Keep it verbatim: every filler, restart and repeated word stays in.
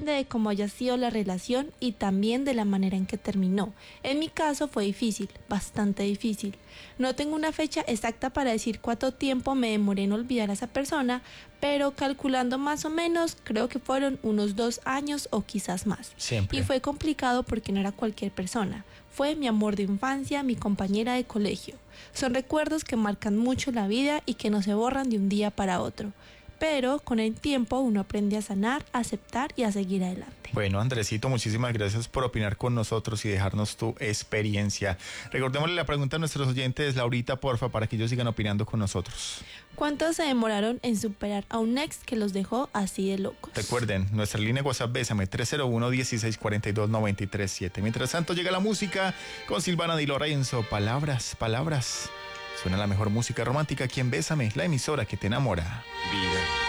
depende de cómo haya sido la relación y también de la manera en que terminó. En mi caso fue difícil, bastante difícil. No tengo una fecha exacta para decir cuánto tiempo me demoré en olvidar a esa persona, pero calculando más o menos, creo que fueron unos dos años o quizás más. Siempre. Y fue complicado porque no era cualquier persona. Fue mi amor de infancia, mi compañera de colegio. Son recuerdos que marcan mucho la vida y que no se borran de un día para otro. Pero con el tiempo uno aprende a sanar, a aceptar y a seguir adelante. Bueno, Andresito, muchísimas gracias por opinar con nosotros y dejarnos tu experiencia. Recordémosle la pregunta a nuestros oyentes, Laurita, porfa, para que ellos sigan opinando con nosotros. ¿Cuánto se demoraron en superar a un ex que los dejó así de locos? Recuerden, nuestra línea WhatsApp, Bésame, tres cero uno, dieciséis cuarenta y dos, noventa y tres siete. Mientras tanto llega la música con Silvana Di Lorenzo. Palabras, palabras. Suena la mejor música romántica aquí en Bésame, la emisora que te enamora. Vida.